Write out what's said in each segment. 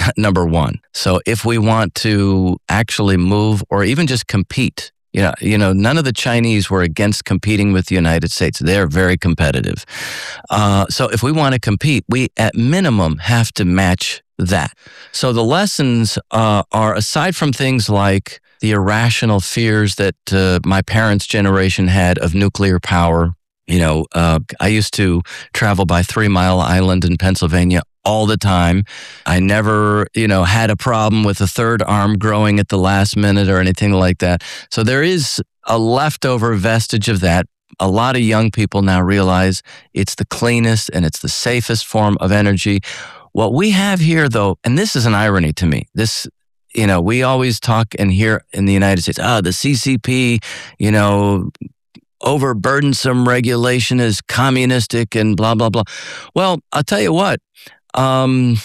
number one. So if we want to actually move or even just compete, none of the Chinese were against competing with the United States. They're very competitive. So if we want to compete, we at minimum have to match that. So the lessons are, aside from things like the irrational fears that my parents' generation had of nuclear power. I used to travel by 3 Mile Island in Pennsylvania all the time. I never, had a problem with a third arm growing at the last minute or anything like that. So there is a leftover vestige of that. A lot of young people now realize it's the cleanest and it's the safest form of energy. What we have here, though, and this is an irony to me, we always talk and hear in the United States, the CCP, overburdensome regulation is communistic and blah, blah, blah. Well, I'll tell you what, the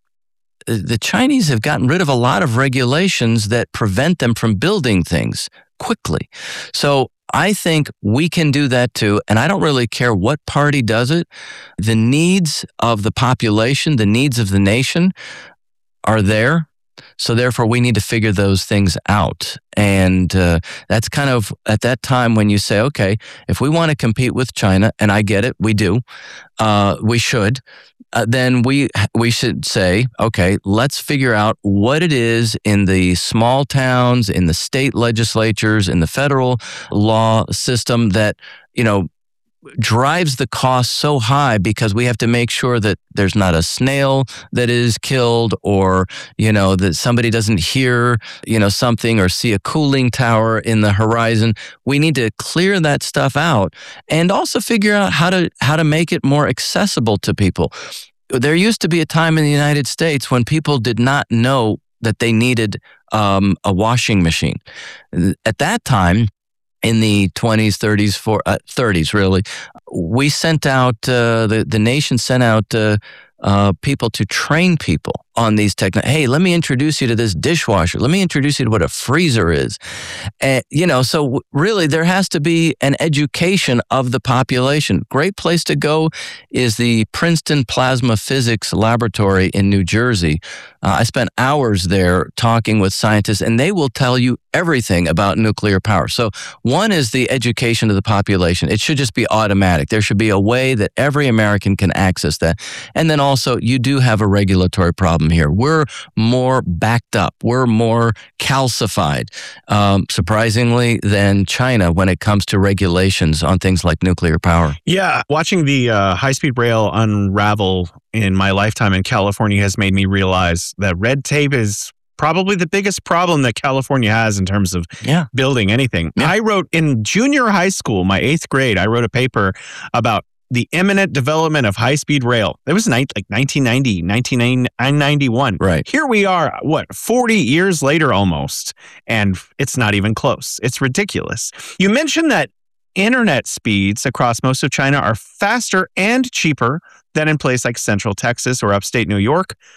Chinese have gotten rid of a lot of regulations that prevent them from building things quickly. So I think we can do that too. And I don't really care what party does it. The needs of the population, the needs of the nation are there. So therefore, we need to figure those things out. And that's kind of at that time when you say, okay, if we want to compete with China, and I get it, we do, we should, then we should say, okay, let's figure out what it is in the small towns, in the state legislatures, in the federal law system that, drives the cost so high because we have to make sure that there's not a snail that is killed or, that somebody doesn't hear, something or see a cooling tower in the horizon. We need to clear that stuff out and also figure out how to make it more accessible to people. There used to be a time in the United States when people did not know that they needed a washing machine. At that time, in the 20s, 30s, 30s, really, we sent out, the nation sent out people to train people on these technologies. Hey, let me introduce you to this dishwasher. Let me introduce you to what a freezer is. So really there has to be an education of the population. Great place to go is the Princeton Plasma Physics Laboratory in New Jersey. I spent hours there talking with scientists, and they will tell you everything about nuclear power. So one is the education of the population. It should just be automatic. There should be a way that every American can access that. And then also, you do have a regulatory problem here. We're more backed up. We're more calcified, surprisingly, than China when it comes to regulations on things like nuclear power. Yeah, watching the high-speed rail unravel in my lifetime in California has made me realize that red tape is probably the biggest problem that California has in terms of building anything. Yeah. I wrote in junior high school, my 8th grade, I wrote a paper about the imminent development of high-speed rail. It was like 1990, 1991. Right. Here we are, 40 years later almost, and it's not even close. It's ridiculous. You mentioned that internet speeds across most of China are faster and cheaper than in places like Central Texas or upstate New York.